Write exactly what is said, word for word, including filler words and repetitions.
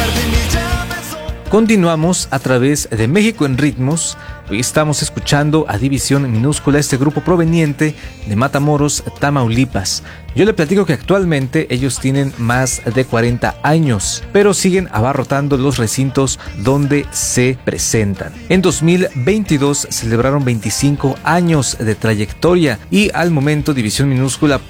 Continuamos a través de México en Ritmos. Hoy estamos escuchando a División Minúscula, este grupo proveniente de Matamoros, Tamaulipas. Yo le platico que actualmente ellos tienen más de cuarenta años, pero siguen abarrotando los recintos donde se presentan. En dos mil veintidós celebraron veinticinco años de trayectoria y al momento División Minúscula